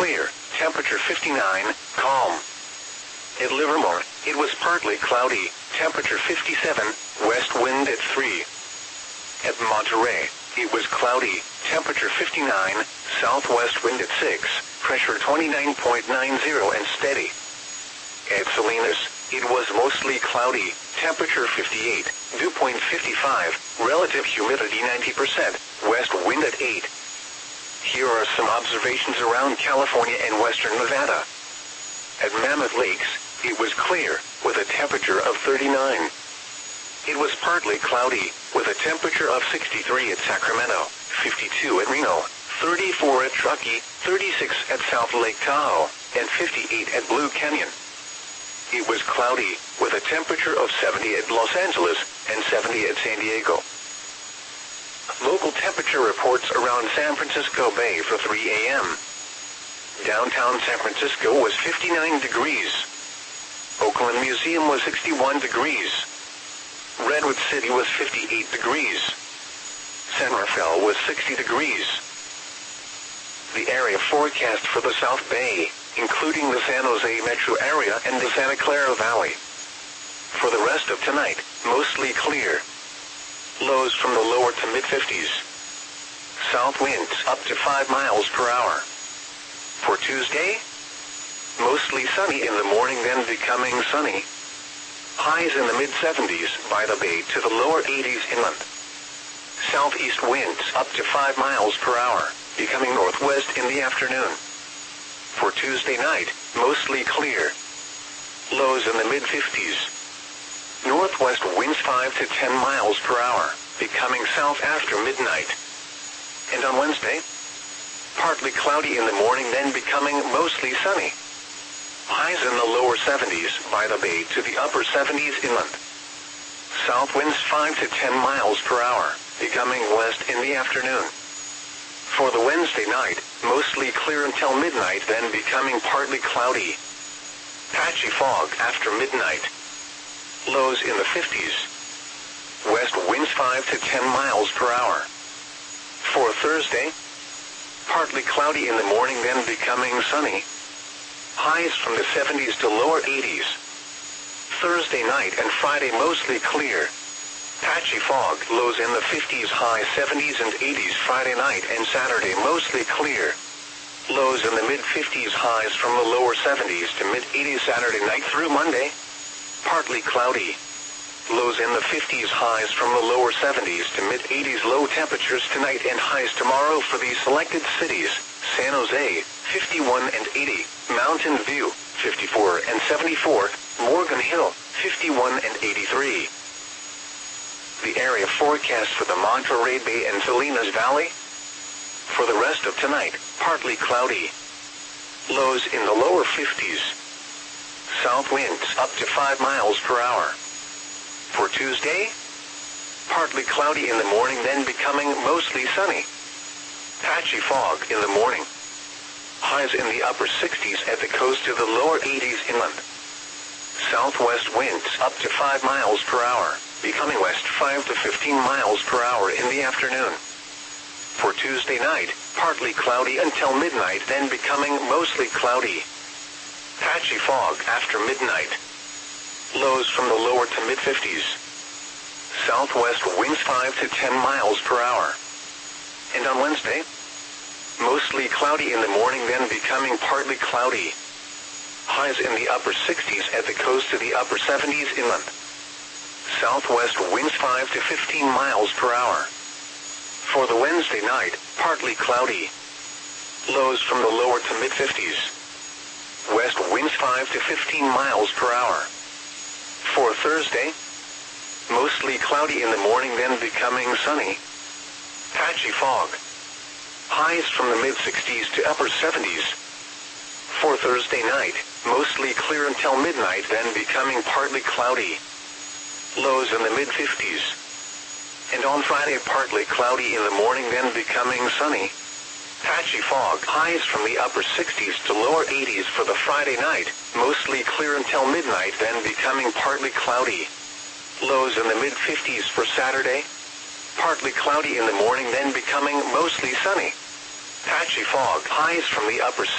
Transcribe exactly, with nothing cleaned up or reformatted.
clear, temperature fifty-nine, calm. At Livermore, it was partly cloudy, temperature fifty-seven, west wind at three. At Monterey, it was cloudy, temperature fifty-nine, southwest wind at six, pressure twenty-nine point nine zero and steady. At Salinas, it was mostly cloudy, temperature fifty-eight, dew point fifty-five, relative humidity ninety percent, west wind at eight. Here are some observations around California and western Nevada. At Mammoth Lakes, it was clear, with a temperature of thirty-nine. It was partly cloudy, with a temperature of sixty-three at Sacramento, fifty-two at Reno, thirty-four at Truckee, thirty-six at South Lake Tahoe, and fifty-eight at Blue Canyon. It was cloudy, with a temperature of seventy at Los Angeles, and seventy at San Diego. Local temperature reports around San Francisco Bay for three A M Downtown San Francisco was fifty-nine degrees. Oakland Museum was sixty-one degrees. Redwood City was fifty-eight degrees. San Rafael was sixty degrees. The area forecast for the South Bay, including the San Jose metro area and the Santa Clara Valley. For the rest of tonight, mostly clear. Lows from the lower to mid-fifties. South winds up to five miles per hour. For Tuesday, mostly sunny in the morning, then becoming sunny. Highs in the mid-seventies by the bay to the lower eighties inland. Southeast winds up to five miles per hour, becoming northwest in the afternoon. For Tuesday night, mostly clear. Lows in the mid-fifties. Northwest winds five to ten miles per hour, becoming south after midnight. And on Wednesday, partly cloudy in the morning, then becoming mostly sunny. Highs in the lower seventies by the bay to the upper seventies inland. South winds five to ten miles per hour, becoming west in the afternoon. For the Wednesday night, mostly clear until midnight, then becoming partly cloudy. Patchy fog after midnight. Lows in the fifties. West winds five to ten miles per hour. For Thursday, partly cloudy in the morning, then becoming sunny. Highs from the seventies to lower eighties. Thursday night and Friday mostly clear. Patchy fog, lows in the fifties, high seventies and eighties Friday night and Saturday mostly clear. Lows in the mid-fifties, highs from the lower seventies to mid-eighties Saturday night through Monday. Partly cloudy. Lows in the fifties, highs from the lower seventies to mid-eighties. Low temperatures tonight and highs tomorrow for these selected cities: San Jose, fifty-one and eighty, Mountain View, fifty-four and seventy-four, Morgan Hill, fifty-one and eighty-three. The area forecast for the Monterey Bay and Salinas Valley. For the rest of tonight, partly cloudy. Lows in the lower fifties. South winds up to five miles per hour. For Tuesday, partly cloudy in the morning, then becoming mostly sunny. Patchy fog in the morning. Highs in the upper sixties at the coast to the lower eighties inland. Southwest winds up to five miles per hour, becoming west five to fifteen miles per hour in the afternoon. For Tuesday night, partly cloudy until midnight, then becoming mostly cloudy. Patchy fog after midnight. Lows from the lower to mid-fifties. Southwest winds five to ten miles per hour. And on Wednesday, mostly cloudy in the morning, then becoming partly cloudy. Highs in the upper sixties at the coast to the upper seventies inland. Southwest winds five to fifteen miles per hour. For the Wednesday night, partly cloudy. Lows from the lower to mid-fifties. West winds five to fifteen miles per hour. For Thursday, mostly cloudy in the morning, then becoming sunny. Patchy fog. Highs from the mid-sixties to upper seventies. For Thursday night, mostly clear until midnight, then becoming partly cloudy. Lows in the mid-fifties. And on Friday, partly cloudy in the morning, then becoming sunny. Patchy fog. Highs from the upper sixties to lower eighties for the Friday night, mostly clear until midnight, then becoming partly cloudy. Lows in the mid-fifties for Saturday. Partly cloudy in the morning, then becoming mostly sunny. Patchy fog. Highs from the upper